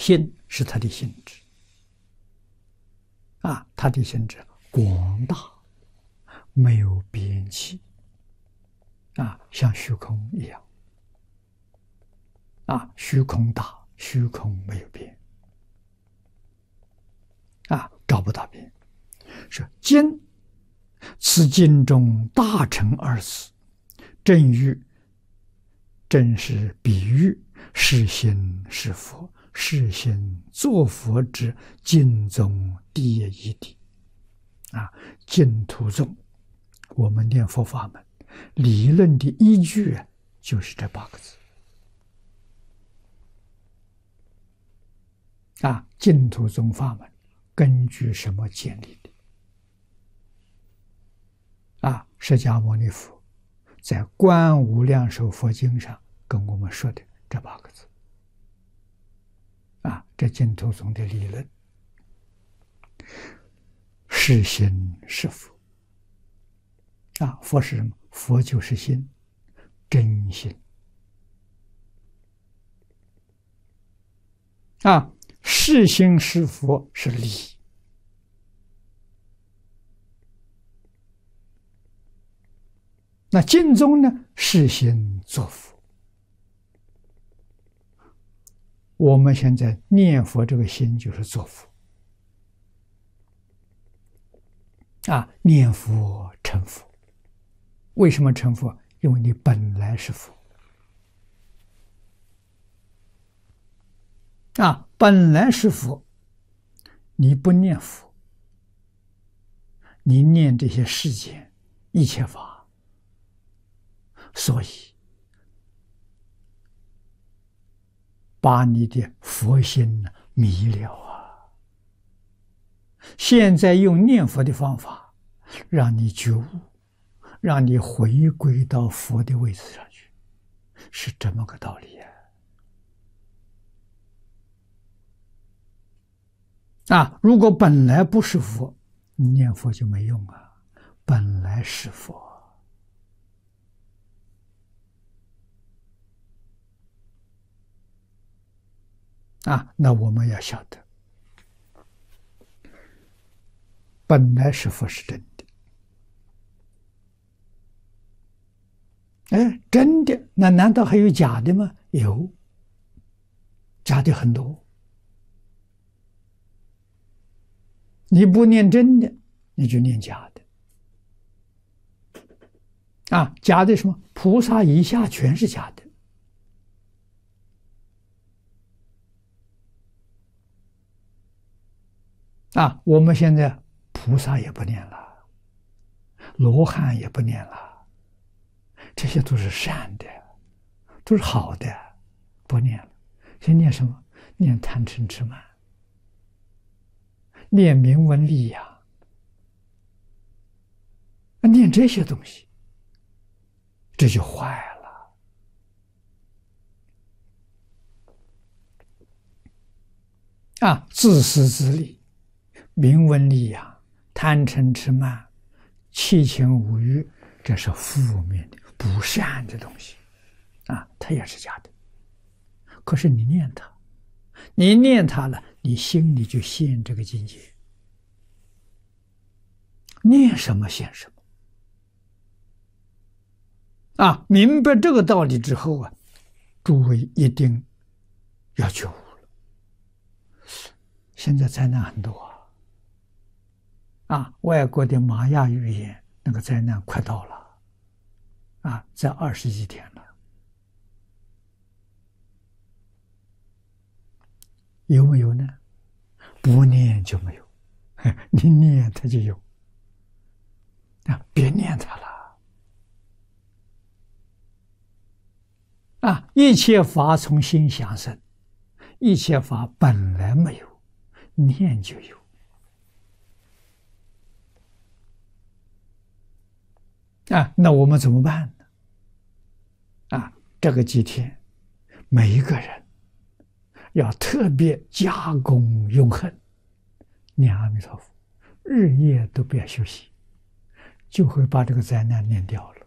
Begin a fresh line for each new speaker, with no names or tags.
心是他的性质啊，他的性质广大，没有边际啊，像虚空一样啊，虚空大，虚空没有边啊，找不到边。说今此经中大成二字，正是比喻是心是佛，是心作佛之经宗第一谛啊。净土宗我们念佛法门理论的依据就是这8个字啊。净土宗法门根据什么建立的啊？释迦牟尼佛在《观无量寿佛经》上跟我们说的这8个字啊，这净土宗的理论，是心是佛啊。佛是什么？佛就是心，真心啊。是心是佛是理。那净宗呢？是心作佛。我们现在念佛这个心就是作佛啊，念佛成佛。为什么成佛？因为你本来是佛啊，本来是佛，你不念佛，你念这些世间一切法，所以把你的佛心迷了啊。现在用念佛的方法让你觉悟，让你回归到佛的位置上去，是这么个道理啊。如果本来不是佛，你念佛就没用啊。本来是佛啊，那我们要晓得，本来是佛是真的。哎，真的，那难道还有假的吗？有，假的很多。你不念真的，你就念假的啊。假的什么？菩萨以下全是假的啊。我们现在菩萨也不念了，罗汉也不念了，这些都是善的，都是好的，不念了。先念什么？念贪嗔痴慢，念名闻利养，念这些东西，这就坏了啊！自私自利，名闻利养，贪嗔痴慢，七情五欲，这是负面的不善的东西啊，它也是假的。可是你念它，你念它了，你心里就现这个境界。念什么现什么啊！明白这个道理之后啊，诸位一定要觉悟了。现在灾难很多啊，外国的玛雅预言那个灾难快到了啊，在20几天了。有没有呢？不念就没有，你念它就有啊！别念它了啊！一切法从心想生，一切法本来没有，念就有啊！那我们怎么办呢？啊，这个几天，每一个人要特别加功用恨，念阿弥陀佛，日夜都不要休息，就会把这个灾难念掉了。